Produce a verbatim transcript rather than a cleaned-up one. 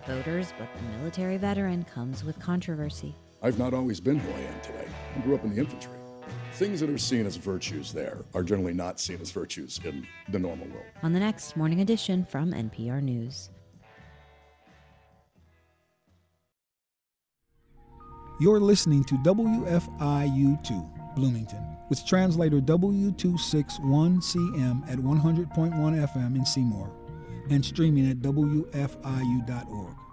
voters, but the military veteran comes with controversy. I've not always been who I am today. I grew up in the infantry. Things that are seen as virtues there are generally not seen as virtues in the normal world. On the next Morning Edition from N P R News. You're listening to W F I U two, Bloomington, with translator W two sixty-one C M at one hundred point one F M in Seymour, and streaming at W F I U dot org.